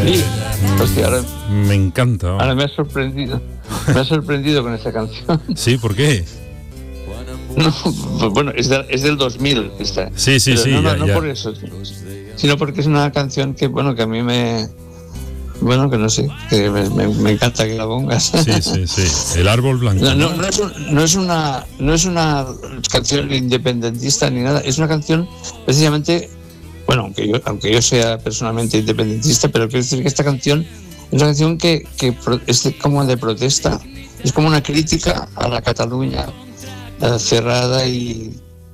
Sí, hostia, ahora Me encanta. ahora me ha sorprendido. Me ha sorprendido con esta canción. Sí, ¿por qué? No, pues bueno, es del 2000 esta. Sí, Pero sí, no ya. por eso, sino porque es una canción que, bueno, que a mí bueno, que no sé, que me encanta que la pongas. Sí. El árbol blanco. No es una canción independentista ni nada, es una canción precisamente, bueno, aunque yo sea personalmente independentista, pero quiero decir que esta canción es una canción que es como de protesta, es como una crítica a la Cataluña cerrada y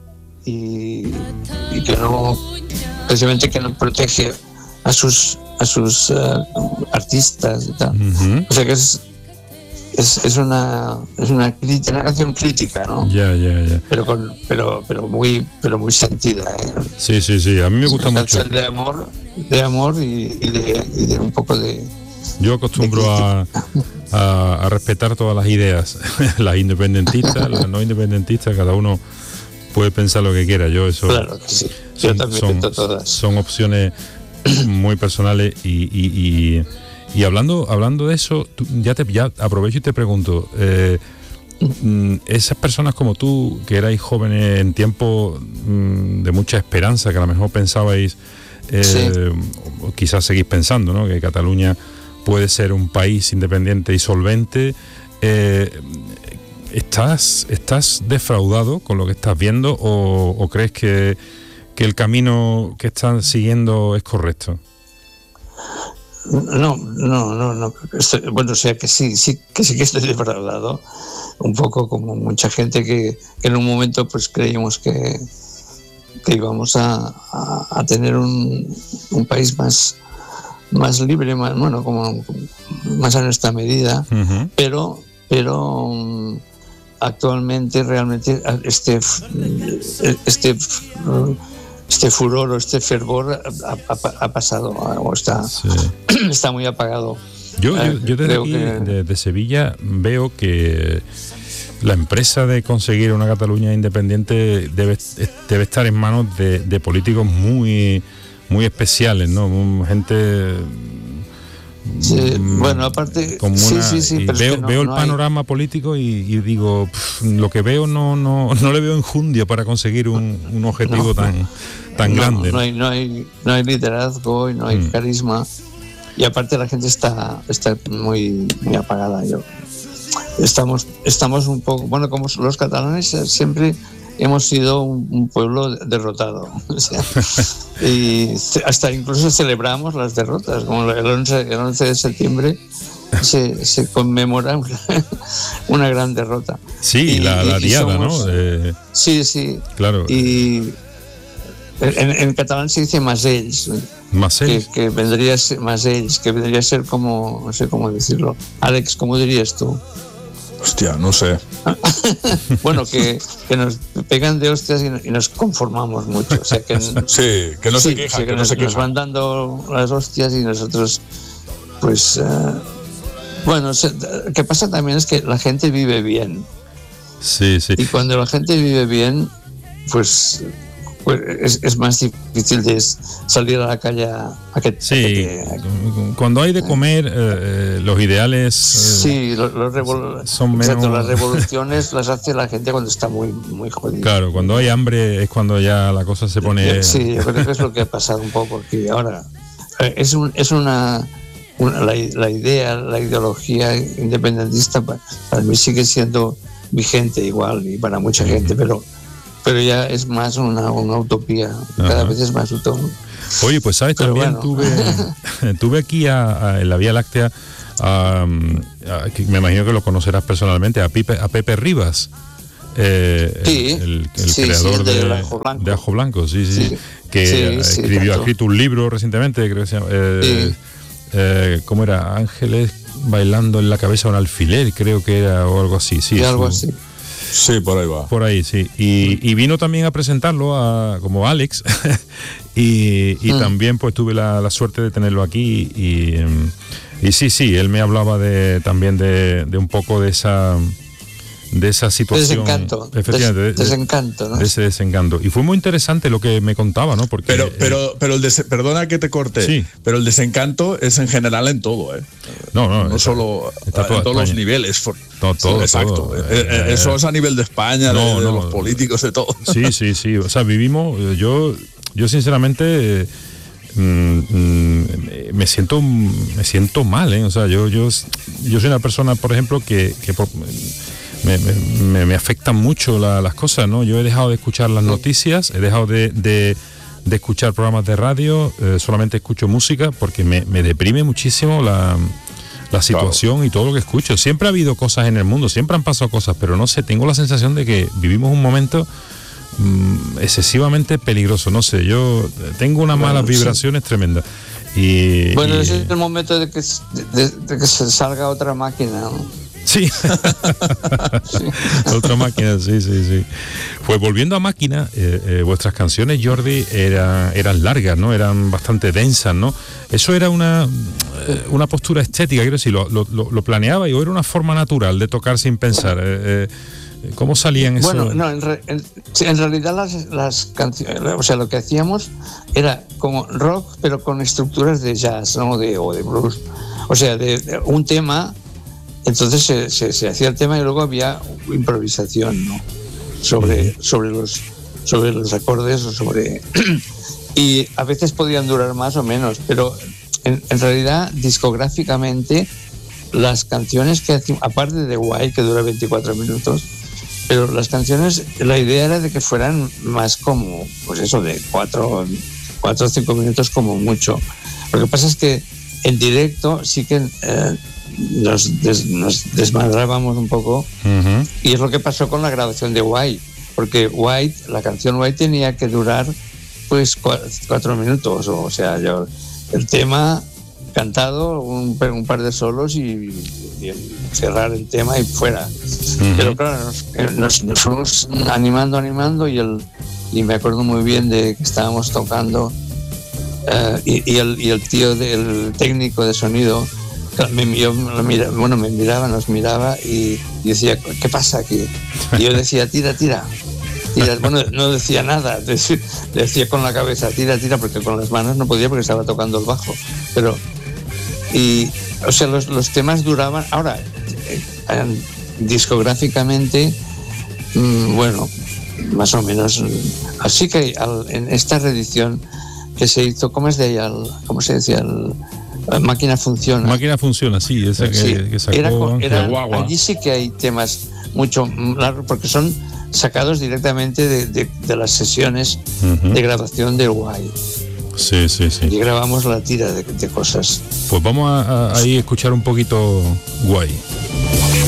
que no, precisamente que no protege a sus artistas y tal. Uh-huh. O sea que es una canción crítica, ¿no? Ya. Pero muy sentida, ¿eh? Sí, a mí me gusta mucho. De amor y de un poco de... Yo acostumbro a respetar todas las ideas, las independentistas, las no independentistas, cada uno puede pensar lo que quiera. Yo eso. Claro que sí. Yo también todas. Son opciones muy personales y hablando de eso, ya aprovecho y te pregunto, esas personas como tú, que erais jóvenes en tiempos de mucha esperanza, que a lo mejor pensabais, o quizás seguís pensando, ¿no?, que Cataluña puede ser un país independiente y solvente, ¿estás defraudado con lo que estás viendo o crees que el camino que están siguiendo es correcto? No. Bueno, o sea que sí que estoy defraudado, un poco como mucha gente que en un momento pues creíamos que íbamos a tener un país más libre, más, bueno, como más a nuestra medida, uh-huh. pero actualmente realmente este furor o este fervor ha pasado o está muy apagado. Yo desde aquí, de Sevilla, veo que la empresa de conseguir una Cataluña independiente debe estar en manos de políticos muy especiales, ¿no? Gente... Sí, bueno, aparte... Sí, veo el panorama político y digo, lo que veo no le veo enjundia para conseguir un objetivo tan grande. No hay liderazgo y no hay carisma. Y aparte la gente está muy apagada. Estamos un poco... Bueno, como los catalanes siempre hemos sido un pueblo derrotado. O sea, y hasta incluso celebramos las derrotas, como el 11 de septiembre se conmemora una gran derrota. Sí, la diada, ¿no? Sí. Claro. Y en catalán se dice Masells. Que vendría a ser Masells, que vendría a ser como, no sé cómo decirlo. Alex, ¿cómo dirías tú? Hostia, no sé. Bueno, que nos pegan de hostias y nos conformamos mucho. O sea, que que no se quejan. Que nos van dando las hostias y nosotros, pues... bueno, lo que pasa también es que la gente vive bien. Sí. Y cuando la gente vive bien, pues es más difícil de salir a la calle cuando hay de comer, los ideales son menos... Exacto, las revoluciones las hace la gente cuando está muy, muy jodida. Claro, cuando hay hambre es cuando ya la cosa se pone... Sí, yo creo que es lo que ha pasado un poco, porque ahora la idea, la ideología independentista para mí sigue siendo vigente igual y para mucha gente, pero ya es más una utopía. Cada vez es más utopía. Oye, pues sabes, pero también tuve aquí en la Vía Láctea, me imagino que lo conocerás personalmente, a Pepe Rivas, el creador de Ajo Blanco, que ha escrito un libro recientemente, creo que se llama, ¿cómo era? Ángeles bailando en la cabeza un alfiler, creo que era, o algo así. Sí, algo así. Sí, por ahí va. Por ahí, sí. Y vino también a presentarlo como Alex y también pues tuve la suerte de tenerlo aquí y sí, él me hablaba también de un poco de de esa situación. Desencanto. Efectivamente, desencanto, ¿no? De ese desencanto. Y fue muy interesante lo que me contaba, ¿no? Porque, pero perdona que te corte, sí. Pero el desencanto es en general en todo, ¿eh? No solo en todos los niveles. Todo, exacto. Todo, eso es a nivel de España, de los políticos, de todo. Sí. O sea, vivimos, yo sinceramente me siento mal, ¿eh? O sea, yo soy una persona, por ejemplo, que me afectan mucho las cosas, ¿no? Yo he dejado de escuchar las noticias, he dejado de escuchar programas de radio, solamente escucho música porque me deprime muchísimo la situación, claro. Y todo lo que escucho. Siempre ha habido cosas en el mundo, siempre han pasado cosas, pero no sé, tengo la sensación de que vivimos un momento excesivamente peligroso, no sé, yo tengo unas malas vibraciones tremendas. Ese es el momento de que se salga otra máquina, ¿no? Sí. Sí. Otra máquina, sí. Pues volviendo a Máquina, vuestras canciones, Jordi, eran largas, ¿no? Eran bastante densas, ¿no? Eso era una postura estética, quiero decir, lo planeaba, o era una forma natural de tocar sin pensar. ¿Cómo salían eso? Bueno, no, en realidad las canciones, o sea, lo que hacíamos era como rock, pero con estructuras de jazz, ¿no? O de blues. O sea, de un tema, entonces se hacía el tema y luego había improvisación, ¿no? Sobre los acordes o y a veces podían durar más o menos, pero en realidad discográficamente las canciones que hacíamos, aparte de Guay, que dura 24 minutos, pero las canciones, la idea era de que fueran más como, pues eso, de 4 o 5 minutos como mucho. Lo que pasa es que en directo sí que nos desmadrábamos un poco, uh-huh. Y es lo que pasó con la grabación de White, porque la canción White tenía que durar pues 4 minutos, o sea, el tema cantado, un par de solos y cerrar el tema y fuera. Uh-huh. Pero claro, nos fuimos animando y me acuerdo muy bien de que estábamos tocando y el tío del técnico de sonido me miraba, nos miraba y decía, ¿qué pasa aquí? Y yo decía, tira. Bueno, no decía nada, decía con la cabeza, tira, porque con las manos no podía porque estaba tocando el bajo. Pero o sea, los temas duraban. Ahora, discográficamente, bueno, más o menos. Así que en esta reedición que se hizo, ¿cómo se decía? Máquina Funciona. Máquina Funciona, sí, esa que sacó. Allí sí que hay temas mucho largos porque son sacados directamente de las sesiones, uh-huh. De grabación del Guay. Sí. Y grabamos la tira de cosas. Pues vamos a escuchar un poquito Guay.